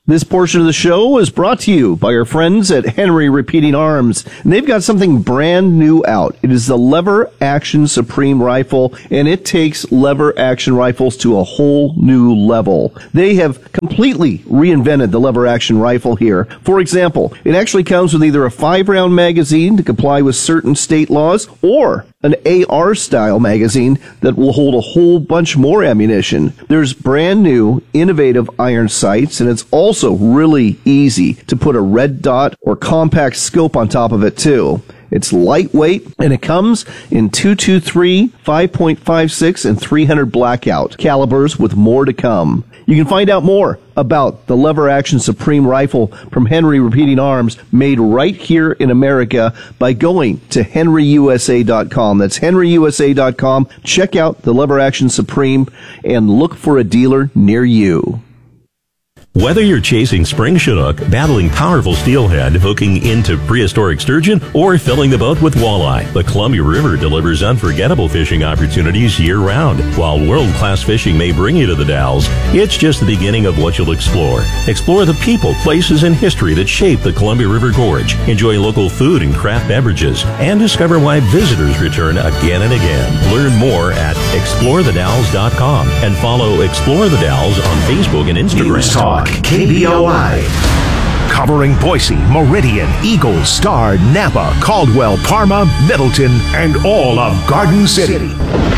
This portion of the show is brought to you by our friends at Henry Repeating Arms, and they've got something brand new out. It is the Lever Action Supreme Rifle, and it takes lever action rifles to a whole new level. They have completely reinvented the lever action rifle here. For example, it actually comes with either a 5-round magazine to comply with certain state laws, or an AR-style magazine that will hold a whole bunch more ammunition. There's brand new, innovative iron sights, and it's also really easy to put a red dot or compact scope on top of it, too. It's lightweight, and it comes in 223, 5.56, and 300 blackout calibers with more to come. You can find out more about the Lever Action Supreme Rifle from Henry Repeating Arms, made right here in America, by going to henryusa.com. That's henryusa.com. Check out the Lever Action Supreme and look for a dealer near you. Whether you're chasing spring chinook, battling powerful steelhead, hooking into prehistoric sturgeon, or filling the boat with walleye, the Columbia River delivers unforgettable fishing opportunities year-round. While world-class fishing may bring you to the Dalles, it's just the beginning of what you'll explore. Explore the people, places, and history that shape the Columbia River Gorge. Enjoy local food and craft beverages, and discover why visitors return again and again. Learn more at explorethedalles.com and follow Explore the Dalles on Facebook and Instagram. News Talk KBOI. Covering Boise, Meridian, Eagles, Star, Napa, Caldwell, Parma, Middleton, and all of Garden City.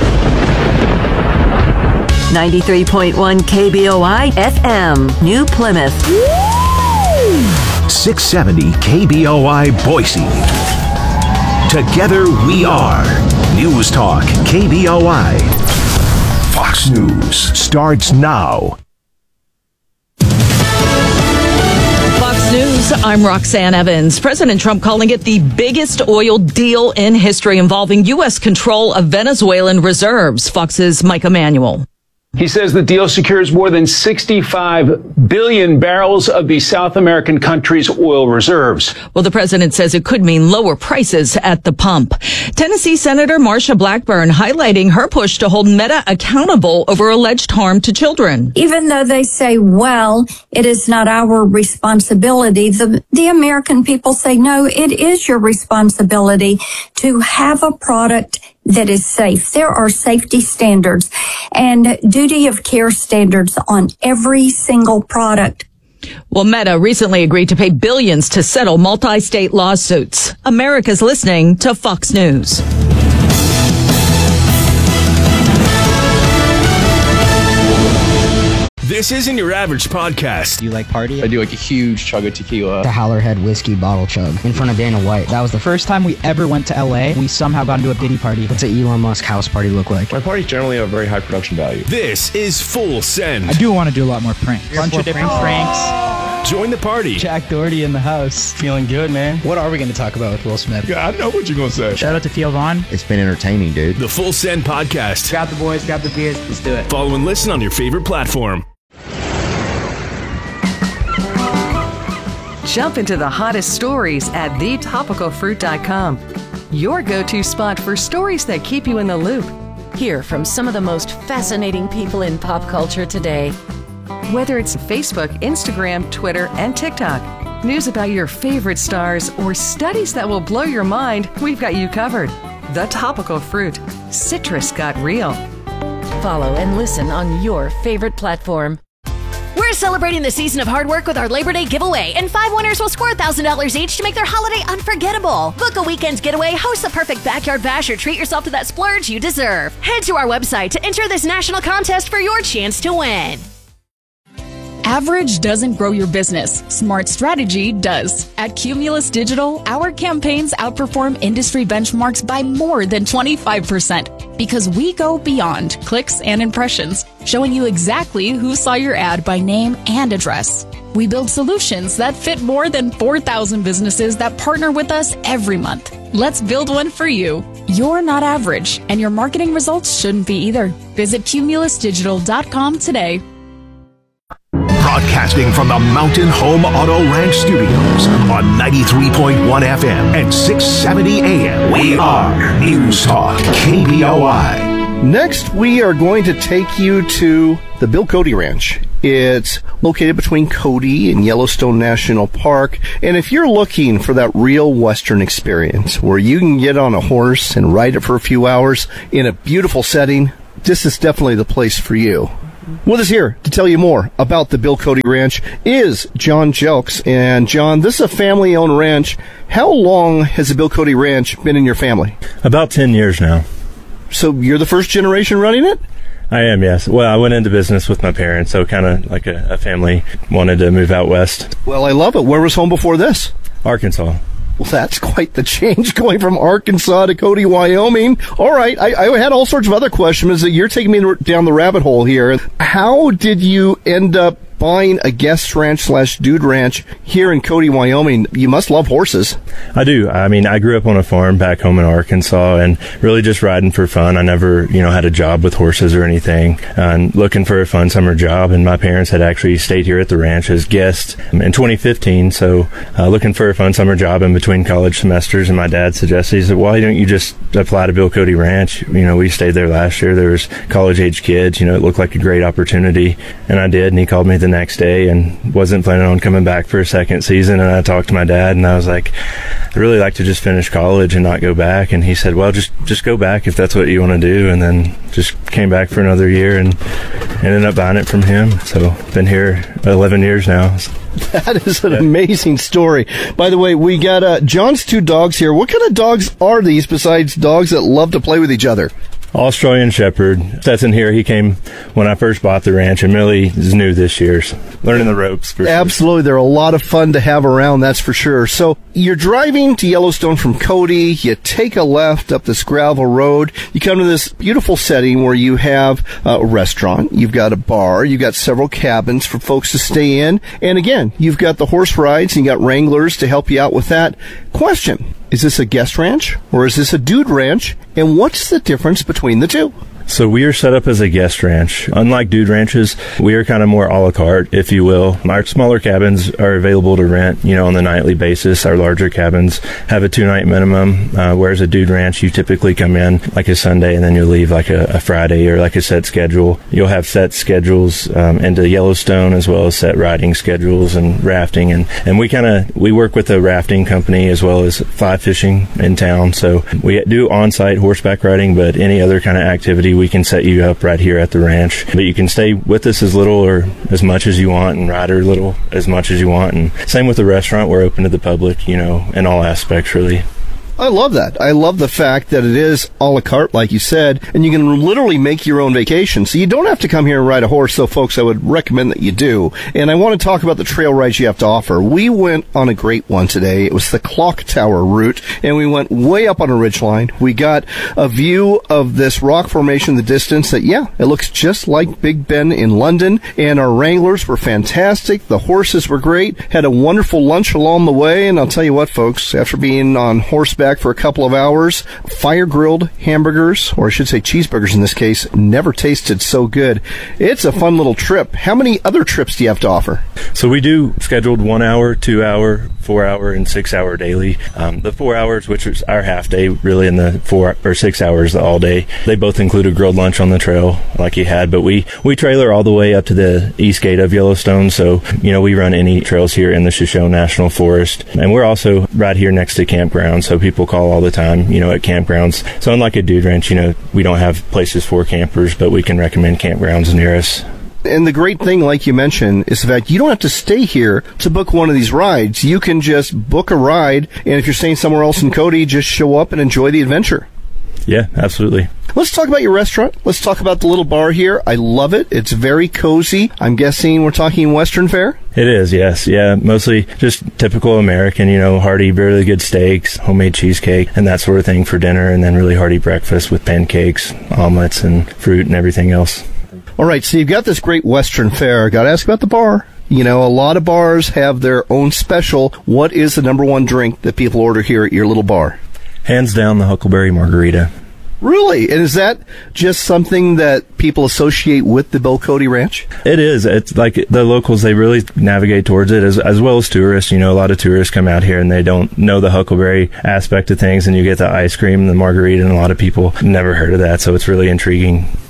93.1 KBOI FM, New Plymouth. 670 KBOI Boise. Together we are News Talk KBOI. Fox News starts now. News, I'm Roxanne Evans. President Trump calling it the biggest oil deal in history involving U.S. control of Venezuelan reserves. Fox's Mike Emanuel. He says the deal secures more than 65 billion barrels of the South American country's oil reserves. Well, the president says it could mean lower prices at the pump. Tennessee Senator Marsha Blackburn highlighting her push to hold Meta accountable over alleged harm to children. Even though they say, well, it is not our responsibility, the American people say, no, it is your responsibility to have a product that is safe. There are safety standards and duty of care standards on every single product. Well, Meta recently agreed to pay billions to settle multi-state lawsuits. America's listening to Fox News. This isn't your average podcast. Do you like party? I do like a huge chug of tequila. The Howlerhead whiskey bottle chug in front of Dana White. That was the first time we ever went to LA. We somehow got into a Diddy party. What's an Elon Musk house party look like? My parties generally have a very high production value. This is Full Send. I do want to do a lot more pranks. Bunch of different pranks. Join the party. Jack Doherty in the house. Feeling good, man. What are we going to talk about with Will Smith? Yeah, I know what you're going to say. Shout out to Theo Vaughn. It's been entertaining, dude. The Full Send podcast. Grab the boys, grab the beers. Let's do it. Follow and listen on your favorite platform. Jump into the hottest stories at thetopicalfruit.com. Your go-to spot for stories that keep you in the loop. Hear from some of the most fascinating people in pop culture today. Whether it's Facebook, Instagram, Twitter, and TikTok, news about your favorite stars, or studies that will blow your mind, we've got you covered. The Topical Fruit. Citrus got real. Follow and listen on your favorite platform. We're celebrating the season of hard work with our Labor Day giveaway, and 5 winners will score $1,000 each to make their holiday unforgettable. Book a weekend getaway, host the perfect backyard bash, or treat yourself to that splurge you deserve. Head to our website to enter this national contest for your chance to win. Average doesn't grow your business. Smart strategy does. At Cumulus Digital, our campaigns outperform industry benchmarks by more than 25% because we go beyond clicks and impressions, showing you exactly who saw your ad by name and address. We build solutions that fit more than 4,000 businesses that partner with us every month. Let's build one for you. You're not average, and your marketing results shouldn't be either. Visit cumulusdigital.com today. Broadcasting from the Mountain Home Auto Ranch Studios on 93.1 FM and 670 AM. We are News Talk KBOI. Next, we are going to take you to the Bill Cody Ranch It's located between Cody and Yellowstone National Park. And if you're looking for that real Western experience where you can get on a horse and ride it for a few hours in a beautiful setting, this is definitely the place for you. With us here to tell you more about the Bill Cody Ranch is John Jelks. And John, this is a family-owned ranch. How long has the Bill Cody Ranch been in your family? About 10 years now. So you're the first generation running it? I am, yes. Well, I went into business with my parents, so kind of like a family wanted to move out west. Well, I love it. Where was home before this? Arkansas. Well, that's quite the change going from Arkansas to Cody, Wyoming. All right. I had all sorts of other questions. You're taking me down the rabbit hole here. How did you end up buying a guest ranch / dude ranch here in Cody, Wyoming? You must love horses. I do. I mean, I grew up on a farm back home in Arkansas and really just riding for fun. I never, had a job with horses or anything, and looking for a fun summer job. And my parents had actually stayed here at the ranch as guests in 2015. So looking for a fun summer job in between college semesters. And my dad suggested, he said, why don't you just apply to Bill Cody Ranch? We stayed there last year. There was college age kids. It looked like a great opportunity. And I did. And he called me the next day and wasn't planning on coming back for a second season. And I talked to my dad and I was like, I'd really like to just finish college and not go back. And he said, well, just go back if that's what you want to do. And then just came back for another year and ended up buying it from him. So been here 11 years now. That is an amazing story. By the way, we got John's 2 dogs here. What kind of dogs are these besides dogs that love to play with each other? Australian Shepherd. That's in here. He came when I first bought the ranch, and Millie is new this year. So learning the ropes. For Absolutely. Sure. They're a lot of fun to have around, that's for sure. So you're driving to Yellowstone from Cody. You take a left up this gravel road. You come to this beautiful setting where you have a restaurant. You've got a bar. You've got several cabins for folks to stay in. And again, you've got the horse rides and you got wranglers to help you out with that. Question. Is this a guest ranch or is this a dude ranch? And what's the difference between the two? So we are set up as a guest ranch. Unlike dude ranches, we are kind of more a la carte, if you will. Our smaller cabins are available to rent, on the nightly basis. Our larger cabins have a 2-night minimum, whereas a dude ranch, you typically come in like a Sunday and then you'll leave like a Friday or like a set schedule. You'll have set schedules into Yellowstone as well as set riding schedules and rafting. And we work with a rafting company as well as fly fishing in town. So we do on-site horseback riding, but any other kind of activity we can set you up right here at the ranch. But you can stay with us as little or as much as you want and ride a little as much as you want. And same with the restaurant. We're open to the public, in all aspects, really. I love that. I love the fact that it is a la carte, like you said, and you can literally make your own vacation. So you don't have to come here and ride a horse. So, folks, I would recommend that you do. And I want to talk about the trail rides you have to offer. We went on a great one today. It was the Clock Tower route, and we went way up on a ridgeline. We got a view of this rock formation in the distance that, it looks just like Big Ben in London. And our wranglers were fantastic. The horses were great. Had a wonderful lunch along the way. And I'll tell you what, folks, after being on horseback for a couple of hours, fire-grilled hamburgers, or I should say cheeseburgers in this case, never tasted so good. It's a fun little trip. How many other trips do you have to offer? So we do scheduled 1 hour, 2 hour, 4 hour, and 6 hour daily. The 4 hours, which is our half day, really, and the 4 or 6 hours all day, they both include a grilled lunch on the trail like you had, but we trailer all the way up to the east gate of Yellowstone. So, we run any trails here in the Shoshone National Forest, and we're also right here next to campgrounds, so people call all the time, at campgrounds. So unlike a dude ranch, we don't have places for campers, but we can recommend campgrounds near us. And the great thing, like you mentioned, is the fact you don't have to stay here to book one of these rides. You can just book a ride, and if you're staying somewhere else in Cody, just show up and enjoy the adventure. Yeah, absolutely. Let's talk about your restaurant. Let's talk about the little bar here. I love it. It's very cozy. I'm guessing we're talking Western fare? It is, yes. Yeah, mostly just typical American, hearty, really good steaks, homemade cheesecake, and that sort of thing for dinner, and then really hearty breakfast with pancakes, omelets, and fruit and everything else. All right, so you've got this great Western fare. Got to ask about the bar. A lot of bars have their own special. What is the number one drink that people order here at your little bar? Hands down, the Huckleberry Margarita. Really? And is that just something that people associate with the Bill Cody Ranch? It is. It's like the locals, they really navigate towards it as well as tourists. A lot of tourists come out here and they don't know the Huckleberry aspect of things, and you get the ice cream and the margarita, and a lot of people never heard of that, so it's really intriguing.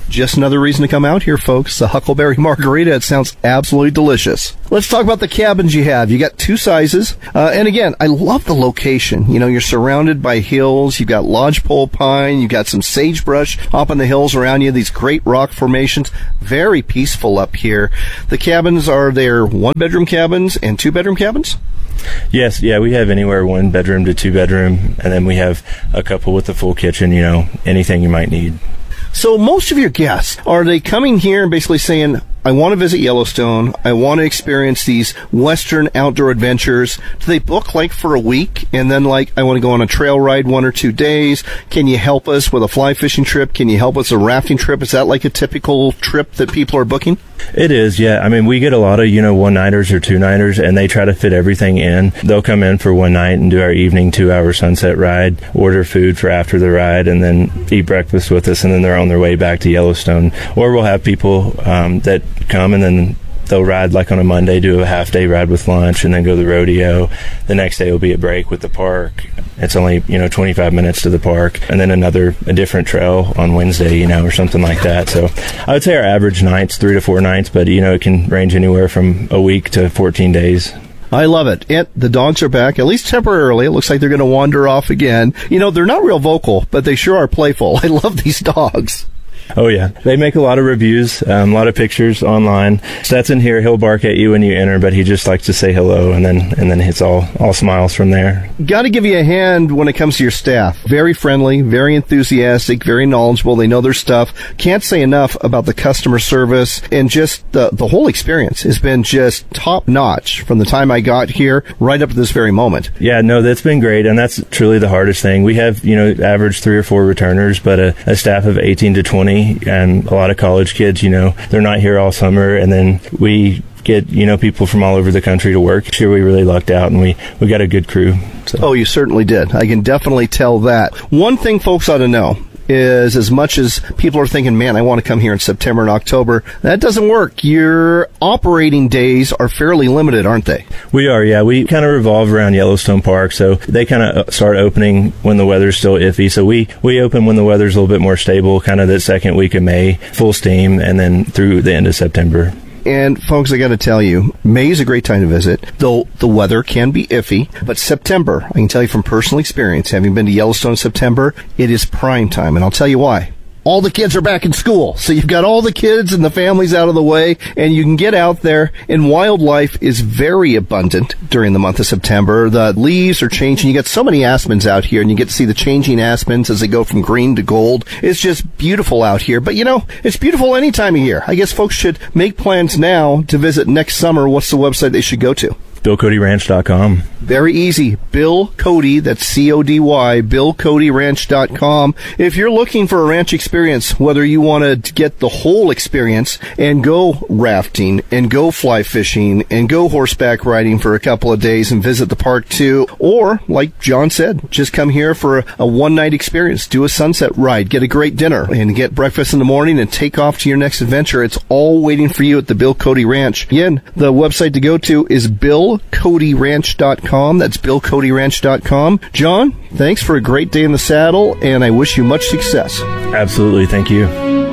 Just another reason to come out here, folks. The Huckleberry Margarita, it sounds absolutely delicious. Let's talk about the cabins you have. You got 2 sizes. And again, I love the location. You know, you're surrounded by hills. You've got lodgepole pine. You've got some sagebrush up on the hills around you. These great rock formations. Very peaceful up here. The cabins, are there 1-bedroom cabins and 2-bedroom cabins? Yes, yeah, we have anywhere 1 bedroom to 2 bedroom, and then we have a couple with a full kitchen, you know, anything you might need. So most of your guests, are they coming here and basically saying, I want to visit Yellowstone, I want to experience these Western outdoor adventures? Do they book like for a week and then like, I want to go on a trail ride 1 or 2 days? Can you help us with a fly fishing trip? Can you help us a rafting trip? Is that like a typical trip that people are booking? It is, yeah. I mean, we get a lot of, you know, 1-nighters or 2-nighters, and they try to fit everything in. They'll come in for 1 night and do our evening 2-hour sunset ride, order food for after the ride, and then eat breakfast with us, and then they're on their way back to Yellowstone. Or we'll have people that come and then they'll ride like on a Monday, do a half-day ride with lunch, and then go to the rodeo. The next day will be a break with the park. It's only, you know, 25 minutes to the park, and then a different trail on Wednesday, you know, or something like that. So I would say our average night's 3 to 4 nights, but, you know, it can range anywhere from a week to 14 days. I love it. And the dogs are back, at least temporarily. It looks like they're going to wander off again. You know, they're not real vocal, but they sure are playful. I love these dogs. Oh, yeah. They make a lot of reviews, a lot of pictures online. Stetson here, he'll bark at you when you enter, but he just likes to say hello, and then it's all smiles from there. Got to give you a hand when it comes to your staff. Very friendly, very enthusiastic, very knowledgeable. They know their stuff. Can't say enough about the customer service, and just the whole experience has been just top-notch from the time I got here right up to this very moment. Yeah, no, that's been great, and that's truly the hardest thing. We have, you know, average 3 or 4 returners, but a staff of 18 to 20, and a lot of college kids, you know, they're not here all summer, and then we get, you know, people from all over the country to work. Sure, we really lucked out, and we got a good crew. So. Oh, you certainly did. I can definitely tell that. One thing folks ought to know is, as much as people are thinking, man, I want to come here in September and October, that doesn't work. Your operating days are fairly limited, aren't they? We are, yeah. We kind of revolve around Yellowstone Park, so they kind of start opening when the weather's still iffy. So we open when the weather's a little bit more stable, kind of the second week of May, full steam, and then through the end of September. And folks, I got to tell you, May is a great time to visit, though the weather can be iffy. But September, I can tell you from personal experience, having been to Yellowstone in September, it is prime time. And I'll tell you why. All the kids are back in school. So you've got all the kids and the families out of the way, and you can get out there, and wildlife is very abundant during the month of September. The leaves are changing. You get so many aspens out here, and you get to see the changing aspens as they go from green to gold. It's just beautiful out here. But, you know, it's beautiful any time of year. I guess folks should make plans now to visit next summer. What's the website they should go to? BillCodyRanch.com. Very easy. Bill Cody, that's C-O-D-Y, BillCodyRanch.com. If you're looking for a ranch experience, whether you want to get the whole experience and go rafting and go fly fishing and go horseback riding for a couple of days and visit the park too, or, like John said, just come here for a one-night experience, do a sunset ride, get a great dinner, and get breakfast in the morning and take off to your next adventure, it's all waiting for you at the Bill Cody Ranch. Again, the website to go to is BillCodyRanch.com. That's BillCodyRanch.com. John, thanks for a great day in the saddle, and I wish you much success. Absolutely. Thank you.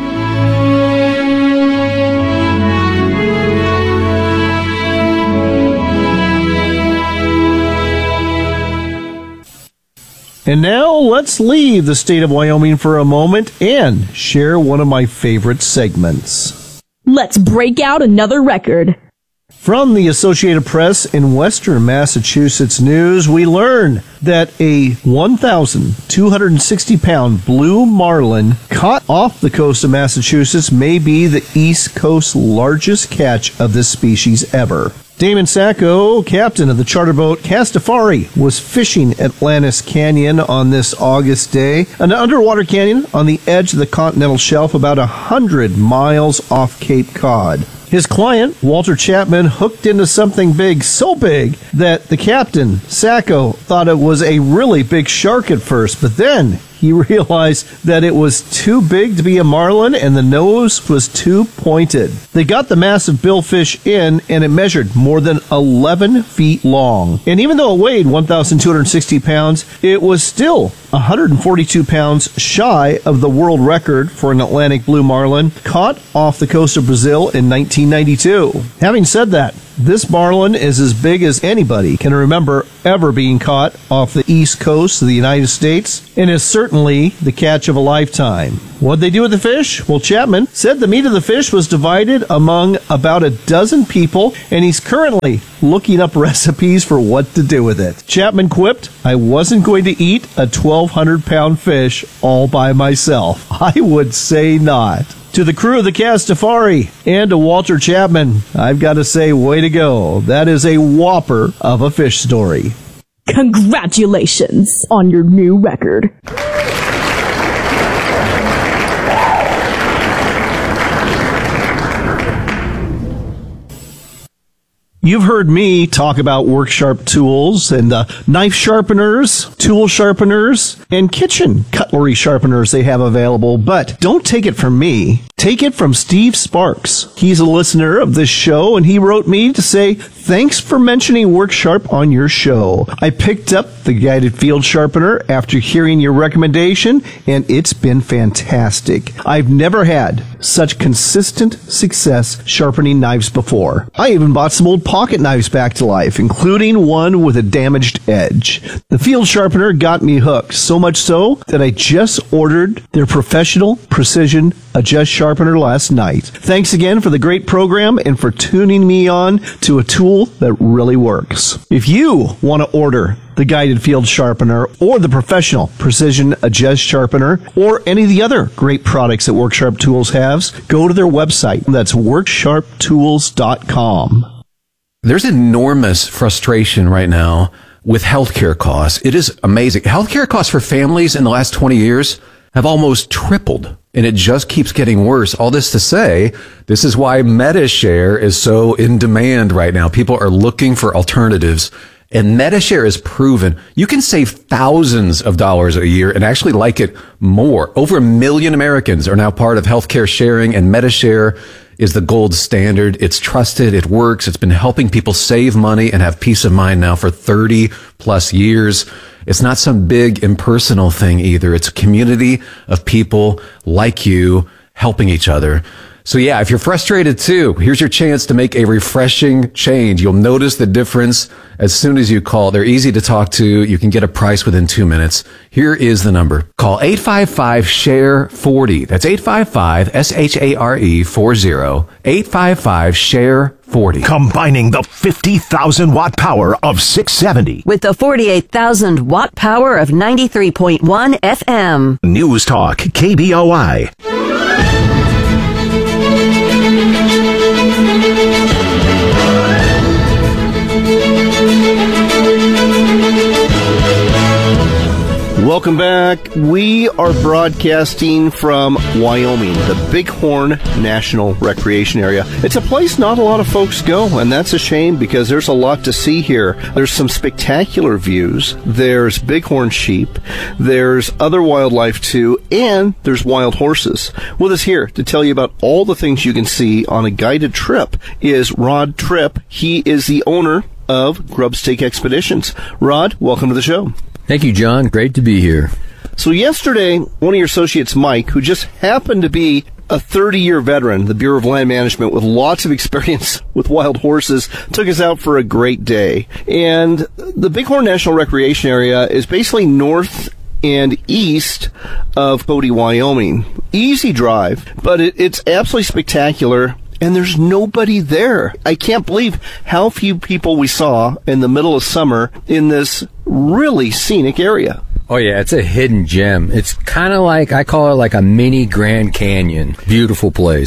And now let's leave the state of Wyoming for a moment and share one of my favorite segments. Let's break out another record. From the Associated Press in Western Massachusetts News, we learn that a 1,260-pound blue marlin caught off the coast of Massachusetts may be the East Coast's largest catch of this species ever. Damon Sacco, captain of the charter boat Castafari, was fishing Atlantis Canyon on this August day, an underwater canyon on the edge of the continental shelf about 100 miles off Cape Cod. His client, Walter Chapman, hooked into something big, so big that the captain, Sacco, thought it was a really big shark at first, but then he realized that it was too big to be a marlin and the nose was too pointed. They got the massive billfish in, and it measured more than 11 feet long. And even though it weighed 1,260 pounds, it was still 142 pounds shy of the world record for an Atlantic blue marlin caught off the coast of Brazil in 1992. Having said that, this marlin is as big as anybody can remember ever being caught off the east coast of the United States, and is certainly the catch of a lifetime. What'd they do with the fish? Well, Chapman said the meat of the fish was divided among about a dozen people, and he's currently looking up recipes for what to do with it. Chapman quipped, "I wasn't going to eat a 1,200-pound fish all by myself." I would say not. To the crew of the Castafari and to Walter Chapman, I've got to say, way to go. That is a whopper of a fish story. Congratulations on your new record. You've heard me talk about WorkSharp tools and knife sharpeners, tool sharpeners, and kitchen cutlery sharpeners they have available, but don't take it from me. Take it from Steve Sparks. He's a listener of this show, and he wrote me to say, "Thanks for mentioning WorkSharp on your show. I picked up the guided field sharpener after hearing your recommendation, and it's been fantastic. I've never had such consistent success sharpening knives before. I even bought some old pocket knives back to life, including one with a damaged edge. The field sharpener got me hooked, so much so that I just ordered their professional precision adjust sharpener last night. Thanks again for the great program and for tuning me on to a tool that really works." If you want to order the guided field sharpener or the professional precision adjust sharpener or any of the other great products that WorkSharp Tools has, go to their website. That's worksharptools.com. There's enormous frustration right now with healthcare costs. It is amazing. Healthcare costs for families in the last 20 years have almost tripled, and it just keeps getting worse. All this to say, this is why MediShare is so in demand right now. People are looking for alternatives, and MediShare is proven you can save thousands of dollars a year and actually like it more. Over 1 million Americans are now part of healthcare sharing, and MediShare is the gold standard. It's trusted. It works. It's been helping people save money and have peace of mind now for 30 plus years. It's not some big impersonal thing either. It's a community of people like you helping each other. So yeah, if you're frustrated too, here's your chance to make a refreshing change. You'll notice the difference as soon as you call. They're easy to talk to. You can get a price within 2 minutes. Here is the number. Call 855-SHARE-40. That's 855-SHARE-40. 855-SHARE-40. Combining the 50,000-watt power of 670 with the 48,000-watt power of 93.1 FM. News Talk KBOI. Welcome back. We are broadcasting from Wyoming, the Bighorn National Recreation Area. It's a place not a lot of folks go, and that's a shame because there's a lot to see here. There's some spectacular views. There's bighorn sheep. There's other wildlife too, and there's wild horses. With us here to tell you about all the things you can see on a guided trip is Rod Tripp. He is the owner of Grubstake Expeditions. Rod, welcome to the show. Thank you, John. Great to be here. So yesterday, one of your associates, Mike, who just happened to be a 30-year veteran, the Bureau of Land Management, with lots of experience with wild horses, took us out for a great day. And the Bighorn National Recreation Area is basically north and east of Cody, Wyoming. Easy drive, but it's absolutely spectacular. And there's nobody there. I can't believe how few people we saw in the middle of summer in this really scenic area. Oh, yeah, it's a hidden gem. It's kind of like, I call it like a mini Grand Canyon. Beautiful place.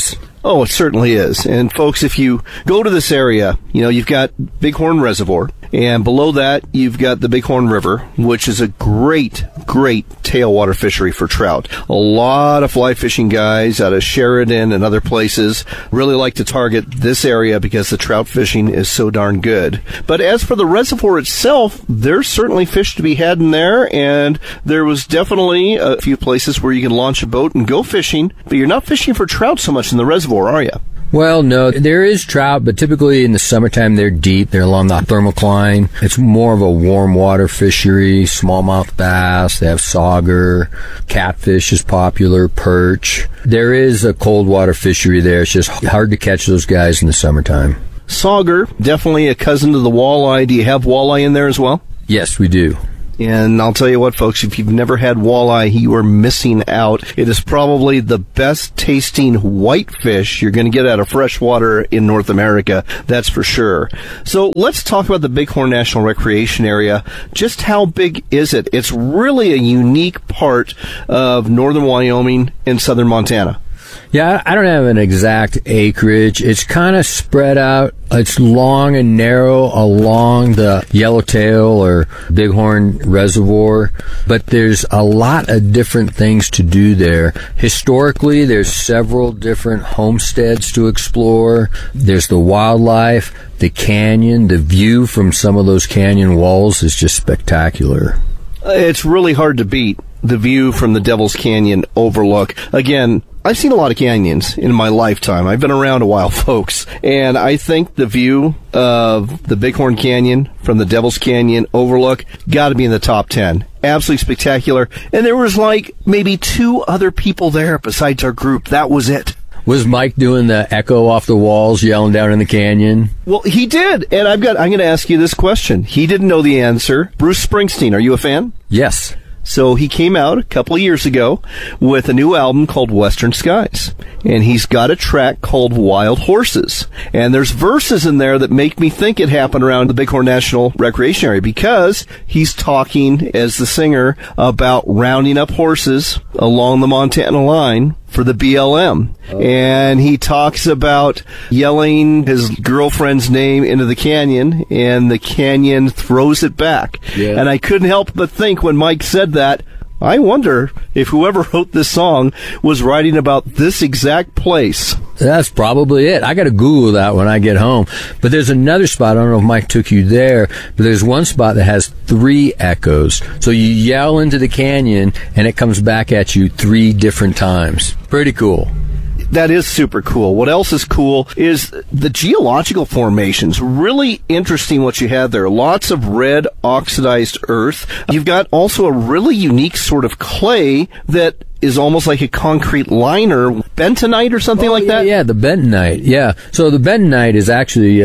Oh, it certainly is. And folks, if you go to this area, you've got Bighorn Reservoir, and below that, you've got the Bighorn River, which is a great, great tailwater fishery for trout. A lot of fly fishing guys out of Sheridan and other places really like to target this area because the trout fishing is so darn good. But as for the reservoir itself, there's certainly fish to be had in there, and there was definitely a few places where you can launch a boat and go fishing, but you're not fishing for trout so much in the reservoir, are you? Well, no, there is trout, but typically in the summertime they're deep. They're along the thermocline. It's more of a warm water fishery, smallmouth bass. They have sauger. Catfish is popular, perch. There is a cold water fishery there. It's just hard to catch those guys in the summertime. Sauger, definitely a cousin to the walleye. Do you have walleye in there as well? Yes, we do. And I'll tell you what, folks, if you've never had walleye, you are missing out. It is probably the best tasting whitefish you're going to get out of freshwater in North America. That's for sure. So let's talk about the Bighorn National Recreation Area. Just how big is it? It's really a unique part of northern Wyoming and southern Montana. Yeah, I don't have an exact acreage. It's kind of spread out. It's long and narrow along the Yellowtail or Bighorn Reservoir, but there's a lot of different things to do there. Historically, there's several different homesteads to explore. There's the wildlife, the canyon. The view from some of those canyon walls is just spectacular. It's really hard to beat the view from the Devil's Canyon overlook. Again, I've seen a lot of canyons in my lifetime. I've been around a while, folks, and I think the view of the Bighorn Canyon from the Devil's Canyon overlook got to be in the top 10. Absolutely spectacular. And there was like maybe 2 other people there besides our group. That was it. Was Mike doing the echo off the walls, yelling down in the canyon? Well, he did, and I'm going to ask you this question. He didn't know the answer. Bruce Springsteen, are you a fan? Yes. So he came out a couple of years ago with a new album called Western Skies. And he's got a track called Wild Horses. And there's verses in there that make me think it happened around the Bighorn National Recreation Area because he's talking, as the singer, about rounding up horses along the Montana line for the BLM. And he talks about yelling his girlfriend's name into the canyon, and the canyon throws it back. Yeah. And I couldn't help but think when Mike said that, I wonder if whoever wrote this song was writing about this exact place. That's probably it. I got to Google that when I get home. But there's another spot. I don't know if Mike took you there, but there's one spot that has 3 echoes. So you yell into the canyon, and it comes back at you 3 different times. Pretty cool. That is super cool. What else is cool is the geological formations. Really interesting what you have there. Lots of red oxidized earth. You've got also a really unique sort of clay that is almost like a concrete liner, bentonite or something like that? Yeah, the bentonite, yeah. So the bentonite is actually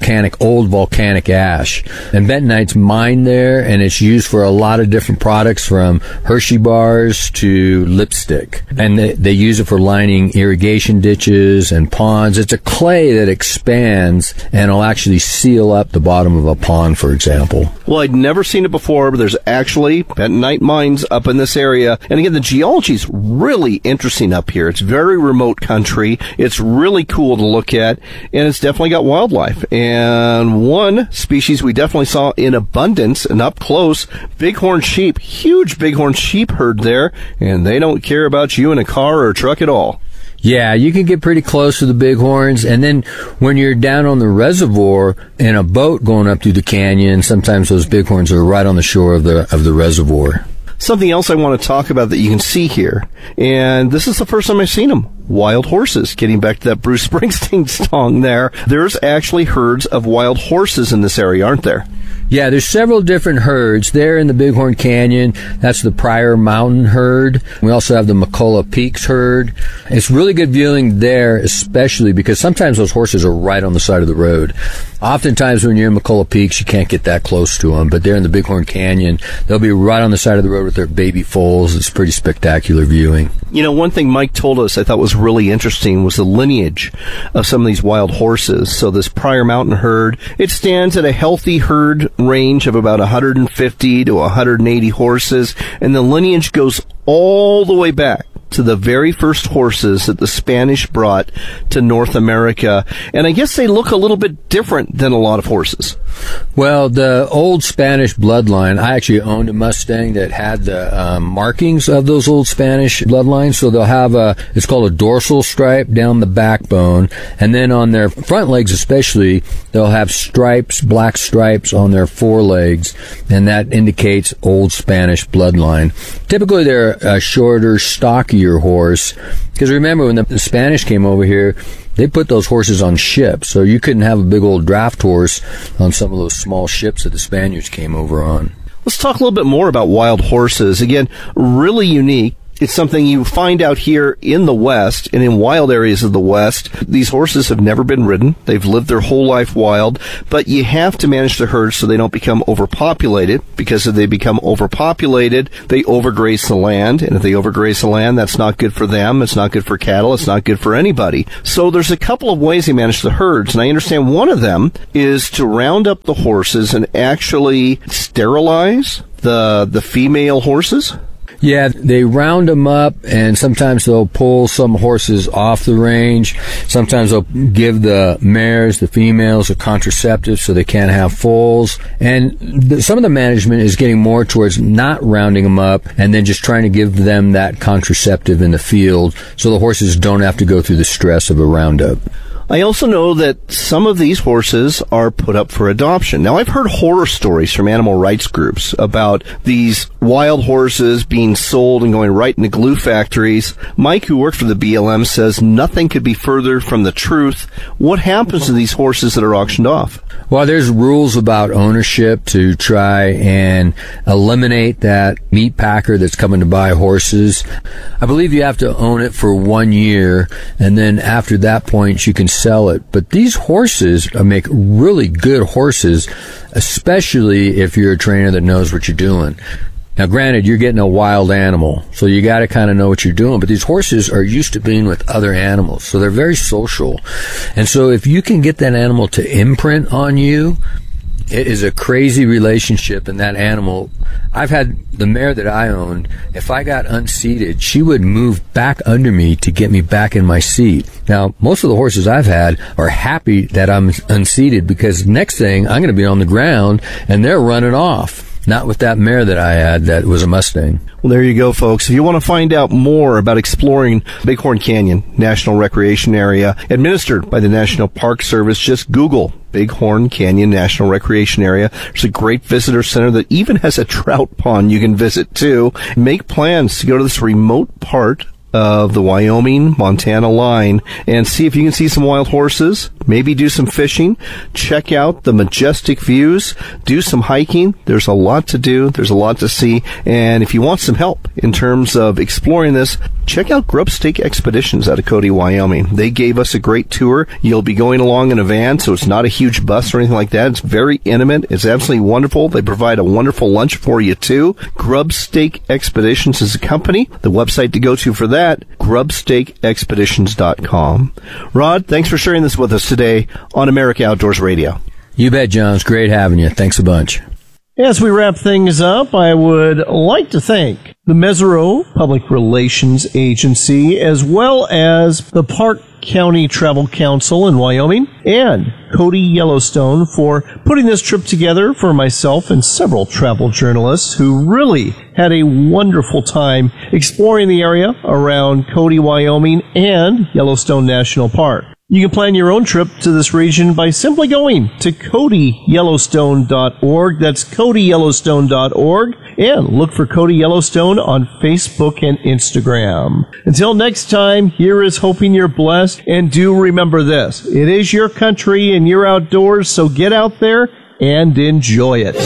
old volcanic ash. And bentonite's mined there, and it's used for a lot of different products from Hershey bars to lipstick. And they use it for lining irrigation ditches and ponds. It's a clay that expands and will actually seal up the bottom of a pond, for example. Well, I'd never seen it before, but there's actually bentonite mines up in this area. And again, the geology is really interesting up here. It's very remote country. It's really cool to look at, and it's definitely got wildlife. And one species we definitely saw in abundance and up close, bighorn sheep. Huge bighorn sheep herd there, and they don't care about you in a car or a truck at all. Yeah, you can get pretty close to the bighorns, and then when you're down on the reservoir in a boat going up through the canyon, sometimes those bighorns are right on the shore of the reservoir. Something else I want to talk about that you can see here, and this is the first time I've seen them, wild horses. Getting back to that Bruce Springsteen song there, there's actually herds of wild horses in this area, aren't there? Yeah, there's several different herds. There in the Bighorn Canyon, that's the Pryor Mountain herd. We also have the McCullough Peaks herd. It's really good viewing there, especially because sometimes those horses are right on the side of the road. Oftentimes when you're in McCullough Peaks, you can't get that close to them, but there in the Bighorn Canyon, they'll be right on the side of the road with their baby foals. It's pretty spectacular viewing. You know, one thing Mike told us I thought was really interesting was the lineage of some of these wild horses. So this Pryor Mountain herd, it stands at a healthy herd range of about 150 to 180 horses, and the lineage goes all the way back to the very first horses that the Spanish brought to North America. And I guess they look a little bit different than a lot of horses. Well, the old Spanish bloodline, I actually owned a Mustang that had the markings of those old Spanish bloodlines. So they'll have it's called a dorsal stripe down the backbone. And then on their front legs especially, they'll have stripes, black stripes on their forelegs. And that indicates old Spanish bloodline. Typically they're a shorter, stockier horse. Because remember, when the Spanish came over here, they put those horses on ships, so you couldn't have a big old draft horse on some of those small ships that the Spaniards came over on. Let's talk a little bit more about wild horses. Again, really unique. It's something you find out here in the West and in wild areas of the West. These horses have never been ridden. They've lived their whole life wild, but you have to manage the herd so they don't become overpopulated, because if they become overpopulated, they overgraze the land, and if they overgraze the land, that's not good for them. It's not good for cattle. It's not good for anybody. So there's a couple of ways they manage the herds, and I understand one of them is to round up the horses and actually sterilize the female horses. Yeah, they round them up, and sometimes they'll pull some horses off the range. Sometimes they'll give the mares, the females, a contraceptive so they can't have foals. And some of the management is getting more towards not rounding them up and then just trying to give them that contraceptive in the field so the horses don't have to go through the stress of a roundup. I also know that some of these horses are put up for adoption. Now, I've heard horror stories from animal rights groups about these wild horses being sold and going right into glue factories. Mike, who worked for the BLM, says nothing could be further from the truth. What happens to these horses that are auctioned off? Well, there's rules about ownership to try and eliminate that meat packer that's coming to buy horses. I believe you have to own it for 1 year, and then after that point you can sell it. But these horses make really good horses, especially if you're a trainer that knows what you're doing. Now, granted, you're getting a wild animal, so you got to kind of know what you're doing. But these horses are used to being with other animals, so they're very social. And so if you can get that animal to imprint on you, it is a crazy relationship. And that animal, I've had the mare that I owned, if I got unseated, she would move back under me to get me back in my seat. Now, most of the horses I've had are happy that I'm unseated, because next thing I'm going to be on the ground and they're running off. Not with that mare that I had that was a Mustang. Well, there you go, folks. If you want to find out more about exploring Bighorn Canyon National Recreation Area, administered by the National Park Service, just Google Bighorn Canyon National Recreation Area. There's a great visitor center that even has a trout pond you can visit, too. Make plans to go to this remote part of the Wyoming-Montana line and see if you can see some wild horses, maybe do some fishing, check out the majestic views, do some hiking. There's a lot to do. There's a lot to see. And if you want some help in terms of exploring this, check out Grub Stake Expeditions out of Cody, Wyoming. They gave us a great tour. You'll be going along in a van, so it's not a huge bus or anything like that. It's very intimate. It's absolutely wonderful. They provide a wonderful lunch for you, too. Grub Stake Expeditions is a company. The website to go to for that, grubstakeexpeditions.com. Rod, thanks for sharing this with us today on America Outdoors Radio. You bet, John. It's great having you. Thanks a bunch. As we wrap things up, I would like to thank the Mesereau Public Relations Agency, as well as the Park County Travel Council in Wyoming and Cody Yellowstone for putting this trip together for myself and several travel journalists who really had a wonderful time exploring the area around Cody, Wyoming and Yellowstone National Park. You can plan your own trip to this region by simply going to CodyYellowstone.org. That's CodyYellowstone.org. And look for Cody Yellowstone on Facebook and Instagram. Until next time, here is hoping you're blessed. And do remember this. It is your country and you're outdoors, so get out there and enjoy it.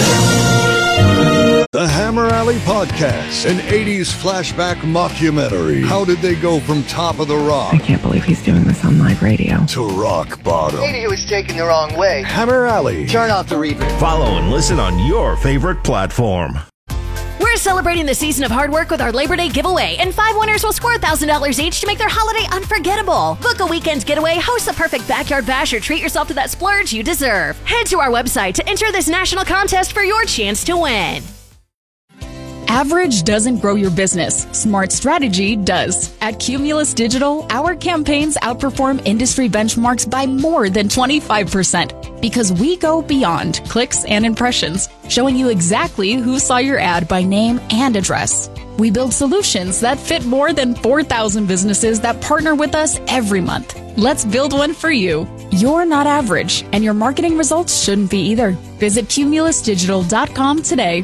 The Hammer Alley Podcast, an 80s flashback mockumentary. How did they go from top of the rock? I can't believe he's doing this on live radio. To rock bottom. Maybe he was taken the wrong way. Hammer Alley. Turn off the reverb. Follow and listen on your favorite platform. We're celebrating the season of hard work with our Labor Day giveaway, and 5 winners will score $1,000 each to make their holiday unforgettable. Book a weekend getaway, host the perfect backyard bash, or treat yourself to that splurge you deserve. Head to our website to enter this national contest for your chance to win. Average doesn't grow your business. Smart strategy does. At Cumulus Digital, our campaigns outperform industry benchmarks by more than 25% because we go beyond clicks and impressions, showing you exactly who saw your ad by name and address. We build solutions that fit more than 4,000 businesses that partner with us every month. Let's build one for you. You're not average, and your marketing results shouldn't be either. Visit cumulusdigital.com today.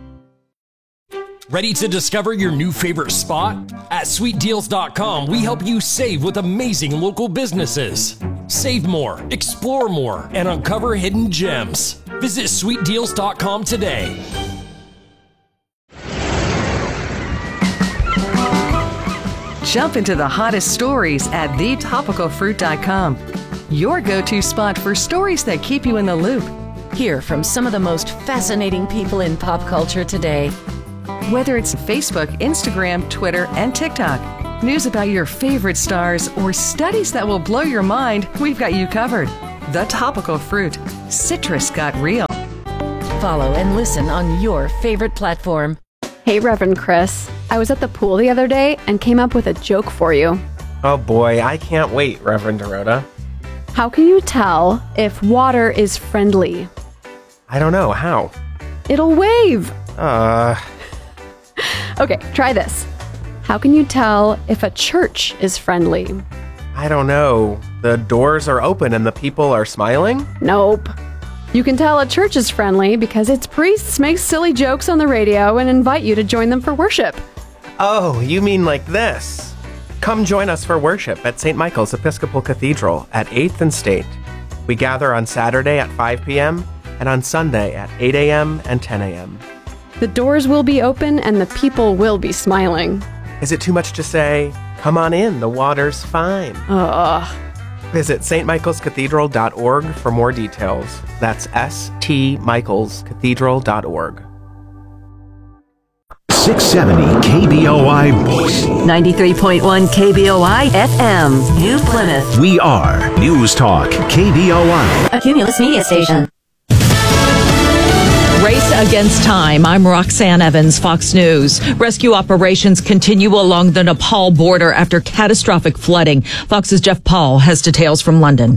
Ready to discover your new favorite spot? At sweetdeals.com, we help you save with amazing local businesses. Save more, explore more, and uncover hidden gems. Visit sweetdeals.com today. Jump into the hottest stories at thetopicalfruit.com. Your go-to spot for stories that keep you in the loop. Hear from some of the most fascinating people in pop culture today. Whether it's Facebook, Instagram, Twitter, and TikTok, news about your favorite stars, or studies that will blow your mind, we've got you covered. The Topical Fruit. Citrus got real. Follow and listen on your favorite platform. Hey, Reverend Chris. I was at the pool the other day and came up with a joke for you. Oh boy, I can't wait, Reverend Dorota. How can you tell if water is friendly? I don't know, how? It'll wave. Okay, try this. How can you tell if a church is friendly? I don't know. The doors are open and the people are smiling? Nope. You can tell a church is friendly because its priests make silly jokes on the radio and invite you to join them for worship. Oh, you mean like this. Come join us for worship at St. Michael's Episcopal Cathedral at 8th and State. We gather on Saturday at 5 p.m. and on Sunday at 8 a.m. and 10 a.m. The doors will be open and the people will be smiling. Is it too much to say, come on in, the water's fine? Visit stmichaelscathedral.org for more details. That's stmichaelscathedral.org. 670 KBOI Boise. 93.1 KBOI FM, New Plymouth. We are News Talk KBOI. A Cumulus media station. Race against time. I'm Roxanne Evans, Fox News. Rescue operations continue along the Nepal border after catastrophic flooding. Fox's Jeff Paul has details from London.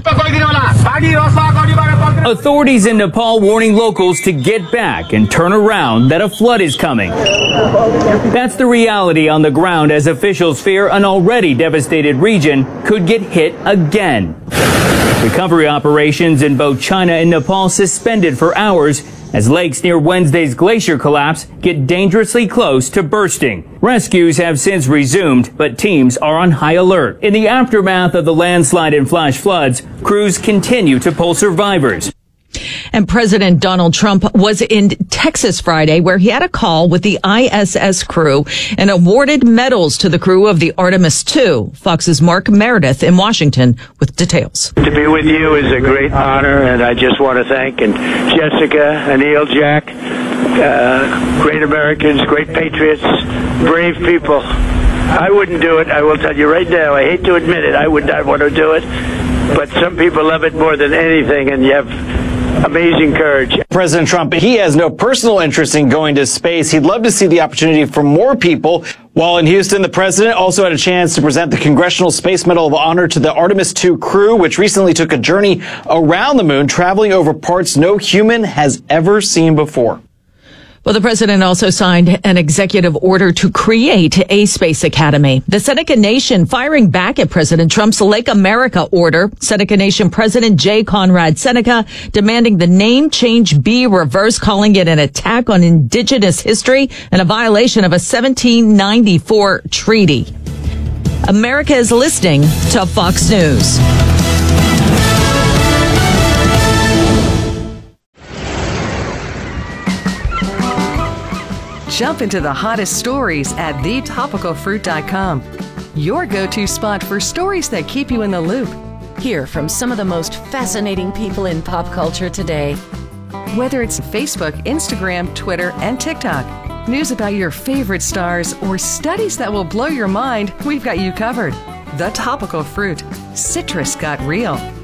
Authorities in Nepal warning locals to get back and turn around, that a flood is coming. That's the reality on the ground as officials fear an already devastated region could get hit again. Recovery operations in both China and Nepal suspended for hours as lakes near Wednesday's glacier collapse get dangerously close to bursting. Rescues have since resumed, but teams are on high alert. In the aftermath of the landslide and flash floods, crews continue to pull survivors. And President Donald Trump was in Texas Friday, where he had a call with the ISS crew and awarded medals to the crew of the Artemis II. Fox's Mark Meredith in Washington with details. To be with you is a great honor, and I just want to thank Jessica, Anil, Jack, great Americans, great patriots, brave people. I wouldn't do it. I will tell you right now, I hate to admit it, I would not want to do it, but some people love it more than anything, and you have amazing courage. President Trump, he has no personal interest in going to space. He'd love to see the opportunity for more people. While in Houston, the president also had a chance to present the Congressional Space Medal of Honor to the Artemis II crew, which recently took a journey around the moon, traveling over parts no human has ever seen before. Well, the president also signed an executive order to create a space academy. The Seneca Nation firing back at President Trump's Lake America order. Seneca Nation President J. Conrad Seneca demanding the name change be reversed, calling it an attack on indigenous history and a violation of a 1794 treaty. America is listening to Fox News. Jump into the hottest stories at thetopicalfruit.com. Your go-to spot for stories that keep you in the loop. Hear from some of the most fascinating people in pop culture today. Whether it's Facebook, Instagram, Twitter, and TikTok, news about your favorite stars, or studies that will blow your mind, we've got you covered. The Topical Fruit. Citrus got real.